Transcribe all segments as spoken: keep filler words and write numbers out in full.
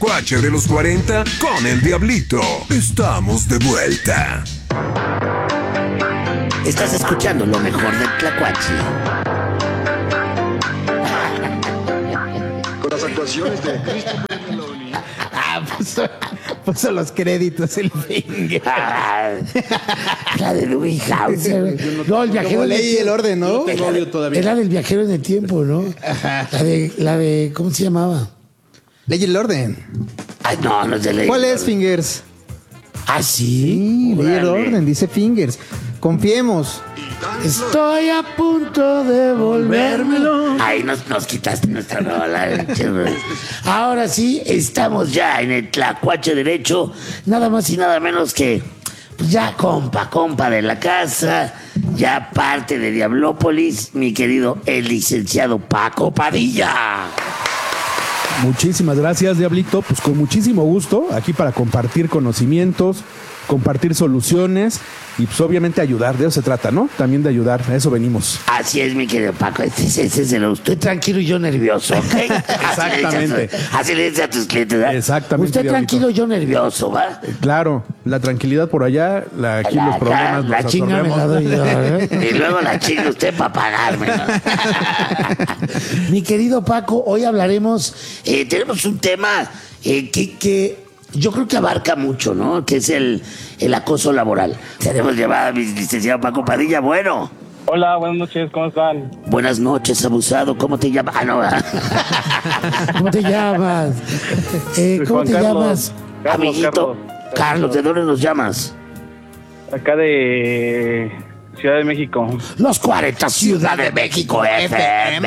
Tlacuache de los cuarenta con el Diablito. Estamos de vuelta. Estás escuchando lo mejor del Tlacuache. Con las actuaciones de Christopher Meloni. Ah, puso, puso los créditos el finger. Ah, la de Louis Hauser. No, el viajero. Ley y el orden, ¿no? No tengo audio todavía. Era del viajero en el tiempo, ¿no? La de, la de, ¿cómo se llamaba? Ley y el orden. Ay, no, no es de Ley. ¿Cuál es, Fingers? Ah, sí. Sí, Ley y el Órale. orden, dice Fingers. Confiemos. Estoy a punto de volvérmelo. Ay, nos, nos quitaste nuestra rola. Ahora sí, estamos ya en el Tlacuache derecho. Nada más y nada menos que pues ya compa, compa de la casa. Ya parte de Diablópolis, mi querido el licenciado Paco Padilla. Muchísimas gracias, Diablito. Pues con muchísimo gusto, aquí para compartir conocimientos, compartir soluciones y pues obviamente ayudar. De eso se trata, ¿no? También de ayudar, a eso venimos. Así es, mi querido Paco. Este, es- este es el estoy tranquilo y yo nervioso, ¿ok? Exactamente. Así le dices a tus clientes, ¿verdad? Exactamente, Usted Diablito. tranquilo, yo nervioso, ¿va? Claro, la tranquilidad por allá, la, aquí La- los problemas la los Chinga me la doy yo, ¿eh? Y luego la chinga usted para pagarme, ¿no? Mi querido Paco, hoy hablaremos, eh, tenemos un tema eh, que, que Yo creo que abarca mucho, ¿no? Que es el, el acoso laboral. Tenemos llamada a mi licenciado Paco Padilla. Bueno, Hola, buenas noches, ¿cómo están? buenas noches, abusado. ¿Cómo te llamas? Ah, no, ¿verdad? ¿cómo te llamas? Eh, Soy ¿Cómo Juan te Carlos. llamas? Carlos, Amiguito. Carlos. Carlos, ¿de dónde nos llamas? Acá de Ciudad de México. Los cuarenta Ciudad de México F M.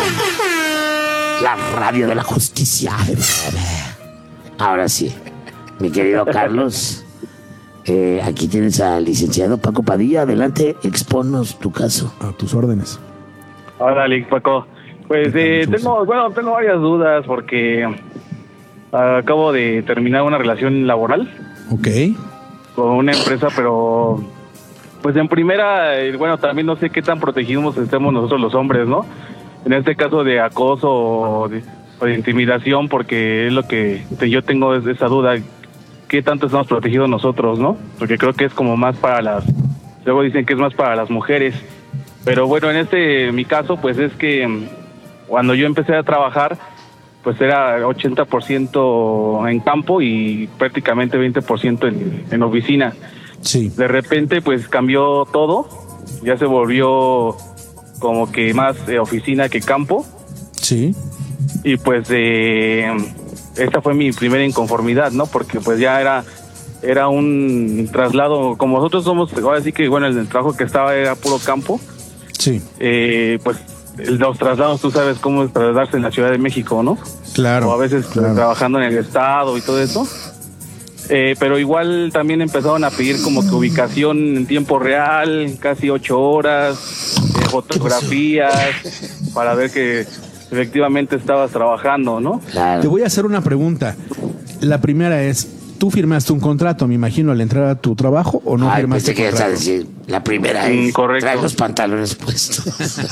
La radio de la justicia F M. Ahora sí, mi querido Carlos, eh, aquí tienes al licenciado Paco Padilla. Adelante, expónnos tu caso. A tus órdenes. Órale, Paco. Pues ¿Qué eh, tal, tengo, bueno, tengo varias dudas porque acabo de terminar una relación laboral Ok. con una empresa, pero pues en primera, eh, bueno, también no sé qué tan protegidos estemos nosotros los hombres, ¿no? En este caso de acoso o de, o de intimidación, porque es lo que te- yo tengo es esa duda, ¿qué tanto estamos protegidos nosotros, no? Porque creo que es como más para las, luego dicen que es más para las mujeres, pero bueno, en este, mi caso, pues es que mm, cuando yo empecé a trabajar, pues era ochenta por ciento en campo y prácticamente veinte por ciento en, en oficina. Sí. De repente pues cambió todo, ya se volvió como que más eh, oficina que campo Sí. y pues eh, esta fue mi primera inconformidad, ¿no? Porque pues ya era era un traslado, como nosotros somos, ahora sí que bueno, el trabajo que estaba era puro campo, Sí. eh, pues el- los traslados, tú sabes cómo es trasladarse en la Ciudad de México, ¿no? Claro. O a veces claro. trabajando en el estado y todo eso. Eh, pero igual también empezaron a pedir como que ubicación en tiempo real, casi ocho horas, eh, fotografías, para ver que efectivamente estabas trabajando, ¿no? Claro. Te voy a hacer una pregunta. La primera es, ¿tú firmaste un contrato, me imagino, al entrar a tu trabajo o no Ay, firmaste pensé que ibas a contrato? decir, la primera Mm, es, correcto. trae los pantalones puestos.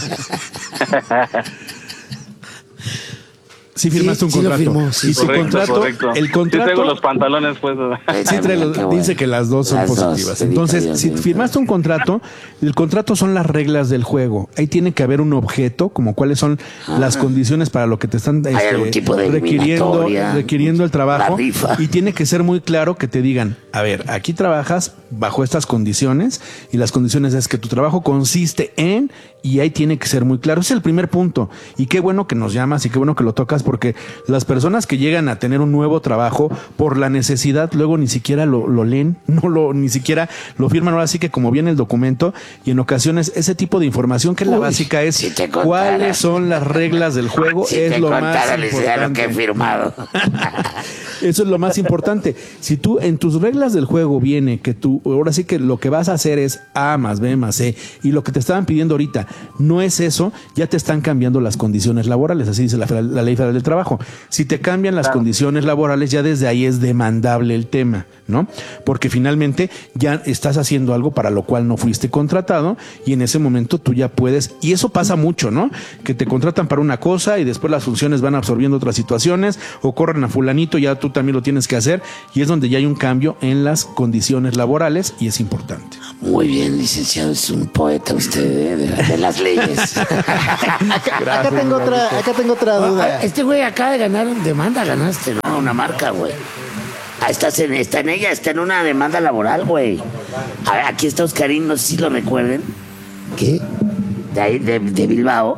Sí firmaste un Sí, sí lo contrato. firmó, sí, y tu Correcto, contrato, correcto. el Yo traigo contrato los pantalones pues. sí trae los- Qué bueno. dice que las dos son Las dos, positivas. bendito Entonces, Dios, si bendito firmaste un contrato, el contrato son las reglas del juego. Ahí tiene que haber un objeto, como cuáles son las condiciones para lo que te están este, algún tipo de requiriendo, eliminatoria, requiriendo el trabajo. la rifa. Y tiene que ser muy claro que te digan, a ver, aquí trabajas bajo estas condiciones y las condiciones es que tu trabajo consiste en, y ahí tiene que ser muy claro. Ese es el primer punto. Y qué bueno que nos llamas y qué bueno que lo tocas, porque las personas que llegan a tener un nuevo trabajo por la necesidad, luego ni siquiera lo, lo leen, no lo, ni siquiera lo firman. Ahora sí que como viene el documento, y en ocasiones ese tipo de información, que es la Uy, básica, es si te contara. cuáles son las reglas del juego, Si es te lo más contara, licenciado, lo que he importante. firmado. Eso es lo más importante. Si tú en tus reglas del juego viene que tú, ahora sí que lo que vas a hacer es A más B más C, y lo que te estaban pidiendo ahorita no es eso, ya te están cambiando las condiciones laborales. Así dice la, la ley federal del Trabajo. Si te cambian las Claro. condiciones laborales, ya desde ahí es demandable el tema, ¿no? Porque finalmente ya estás haciendo algo para lo cual no fuiste contratado y en ese momento tú ya puedes, y eso pasa mucho, ¿no? Que te contratan para una cosa y después las funciones van absorbiendo otras situaciones o corren a fulanito, ya tú también lo tienes que hacer y es donde ya hay un cambio en las condiciones laborales y es importante. Muy bien, licenciado, es un poeta usted ¿eh? de, de las leyes. Acá, acá tengo otra, acá tengo otra duda. Este güey acaba de ganar demanda, ganaste, ¿no? Una marca, güey. Ah, estás en, está en ella, está en una demanda laboral, güey. A ver, aquí está Oscarín, no sé si lo recuerden. ¿Qué? De ahí, de, de Bilbao.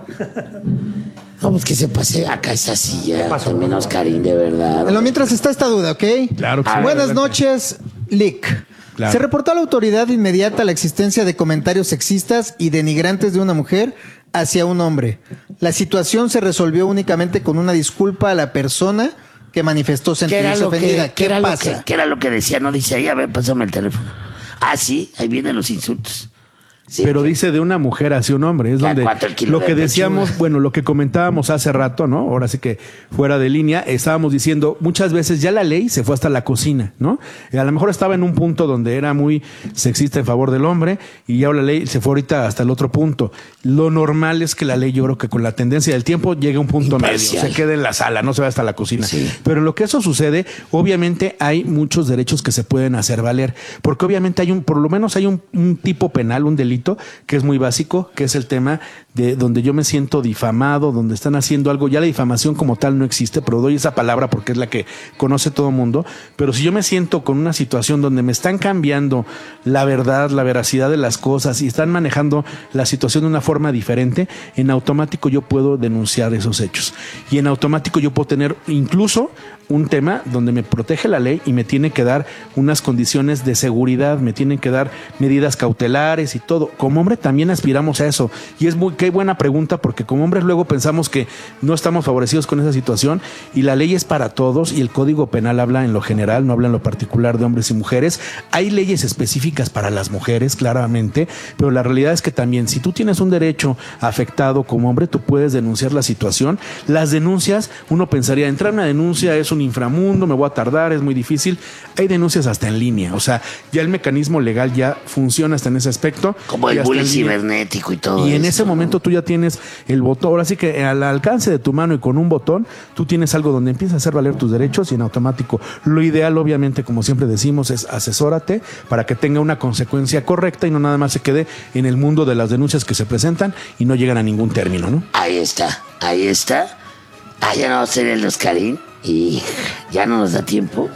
No, pues que se pase acá esa silla. También Oscarín, de verdad. En lo mientras está esta duda, ¿ok? Claro que sí. Buenas Adelante. noches, Lick. Claro. Se reportó a la autoridad inmediata la existencia de comentarios sexistas y denigrantes de una mujer hacia un hombre. La situación se resolvió únicamente con una disculpa a la persona que manifestó ¿Qué era sentirse lo ofendida. que, ¿Qué qué era lo pasa? que, qué era lo que decía? No dice ahí, a ver, pásame el teléfono. Ah, sí, ahí vienen los insultos. Sí, Pero que- dice de una mujer hacia un hombre, es Ya, donde cuatro kilos lo de que pechuga. decíamos, bueno, lo que comentábamos hace rato, ¿no? Ahora sí que fuera de línea, estábamos diciendo muchas veces ya la ley se fue hasta la cocina, ¿no? Y a lo mejor estaba en un punto donde era muy sexista en favor del hombre y ya la ley se fue ahorita hasta el otro punto. Lo normal es que la ley, yo creo que con la tendencia del tiempo llegue a un punto Imparcial. medio, se quede en la sala, no se va hasta la cocina. Sí. Pero en lo que eso sucede, obviamente hay muchos derechos que se pueden hacer valer, porque obviamente hay un, por lo menos hay un, un tipo penal, un delito que es muy básico, que es el tema de donde yo me siento difamado, donde están haciendo algo. Ya la difamación como tal no existe, pero doy esa palabra porque es la que conoce todo el mundo. Pero si yo me siento con una situación donde me están cambiando la verdad, la veracidad de las cosas y están manejando la situación de una forma diferente, en automático yo puedo denunciar esos hechos. Y en automático yo puedo tener incluso un tema donde me protege la ley y me tiene que dar unas condiciones de seguridad, me tienen que dar medidas cautelares y todo. Como hombre también aspiramos a eso. Y es muy, qué buena pregunta, porque como hombres luego pensamos que no estamos favorecidos con esa situación y la ley es para todos y el Código Penal habla en lo general, no habla en lo particular de hombres y mujeres. Hay leyes específicas para las mujeres, claramente, pero la realidad es que también si tú tienes un derecho afectado como hombre, tú puedes denunciar la situación. Las denuncias, uno pensaría, entrar a una denuncia es un inframundo, me voy a tardar, es muy difícil. Hay denuncias hasta en línea, o sea, ya el mecanismo legal ya funciona hasta en ese aspecto. Como Y el hasta bullying en línea. cibernético y todo Y en eso, ese ¿no? momento tú ya tienes el botón, ahora sí que al alcance de tu mano y con un botón, tú tienes algo donde empiezas a hacer valer tus derechos y en automático. Lo ideal, obviamente, como siempre decimos, es asesórate para que tenga una consecuencia correcta y no nada más se quede en el mundo de las denuncias que se presentan y no llegan a ningún término, ¿no? Ahí está, ahí está. Ah, ya no va a ser el Oscarín y ya no nos da tiempo.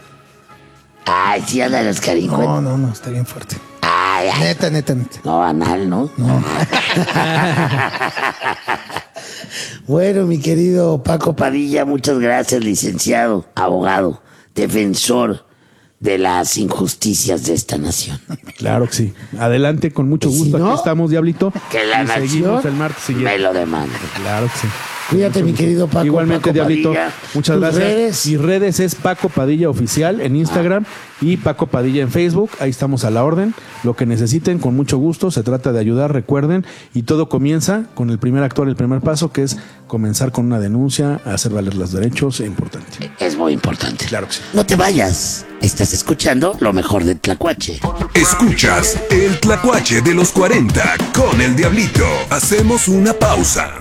Ay, sí, anda el Oscarín. No, cuen- no, no, está bien fuerte. Ay, ay. Neta, neta, neta. No, anal, ¿no? No. Bueno, mi querido Paco Padilla, muchas gracias, licenciado, abogado, defensor de las injusticias de esta nación. Claro que sí. Adelante, con mucho Y si gusto. no, Aquí estamos, Diablito. Que la y nación seguimos el martes siguiente. me lo demande. Claro que sí. Cuídate, mi querido Paco. Igualmente, Paco Diablito. Padilla. Muchas Tus gracias. redes. Mis redes es Paco Padilla Oficial en Instagram y Paco Padilla en Facebook. Ahí estamos a la orden. Lo que necesiten, con mucho gusto. Se trata de ayudar, recuerden. Y todo comienza con el primer actuar, el primer paso, que es comenzar con una denuncia, hacer valer los derechos. Es importante. Es muy importante. Claro que sí. No te vayas. Estás escuchando lo mejor de Tlacuache. Escuchas el Tlacuache de los cuarenta con el Diablito. Hacemos una pausa.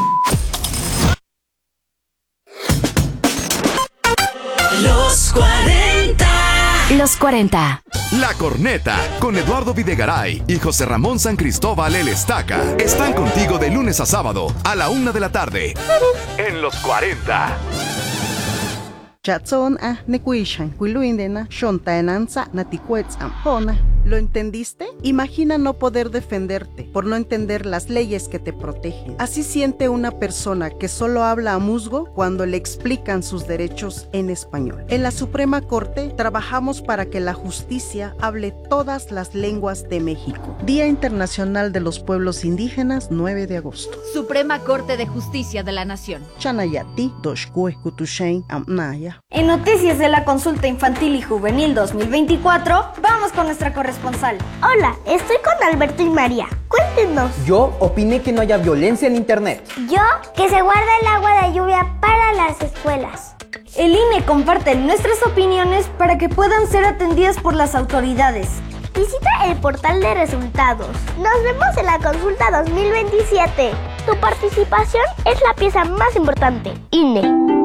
Los cuarenta. Los cuarenta. La Corneta, con Eduardo Videgaray y José Ramón San Cristóbal El Estaca, están contigo de lunes a sábado a la una de la tarde. En Los cuarenta. Chatson a nekuishan, kuiluindena, shontaenanza, natikuetzam, hona. ¿Lo entendiste? Imagina no poder defenderte por no entender las leyes que te protegen. Así siente una persona que solo habla a musgo cuando le explican sus derechos en español. En la Suprema Corte trabajamos para que la justicia hable todas las lenguas de México. Día Internacional de los Pueblos Indígenas, nueve de agosto. Suprema Corte de Justicia de la Nación. Chanayati, Doshkue, Kutushain, Amnaya. En noticias de la consulta infantil y juvenil dos mil veinticuatro, vamos con nuestra corresponsal corresponsal. Hola, estoy con Alberto y María. Cuéntenos. Yo opiné que no haya violencia en internet. Yo, que se guarda el agua de lluvia para las escuelas. El I N E comparte nuestras opiniones para que puedan ser atendidas por las autoridades. Visita el portal de resultados. Nos vemos en la consulta dos mil veintisiete. Tu participación es la pieza más importante. I N E.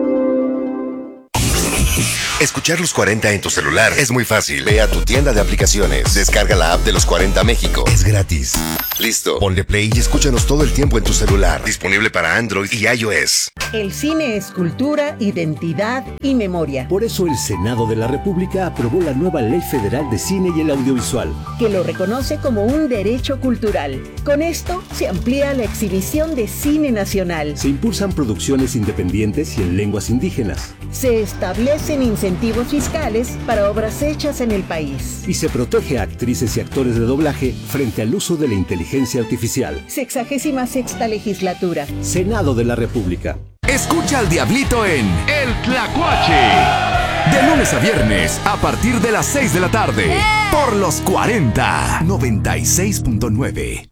Escuchar Los cuarenta en tu celular es muy fácil. Ve a tu tienda de aplicaciones, descarga la app de Los cuarenta México. Es gratis. Listo, ponle play y escúchanos todo el tiempo en tu celular. Disponible para Android y iOS. El cine es cultura, identidad y memoria. Por eso el Senado de la República aprobó la nueva Ley Federal de Cine y el Audiovisual, que lo reconoce como un derecho cultural. Con esto se amplía la exhibición de cine nacional. Se impulsan producciones independientes y en lenguas indígenas. Se establecen incentivos fiscales para obras hechas en el país. Y se protege a actrices y actores de doblaje frente al uso de la inteligencia artificial. Sexagésima sexta legislatura. Senado de la República. Escucha al Diablito en El Tlacuache. De lunes a viernes, a partir de las seis de la tarde. Por Los cuarenta. noventa y seis punto nueve.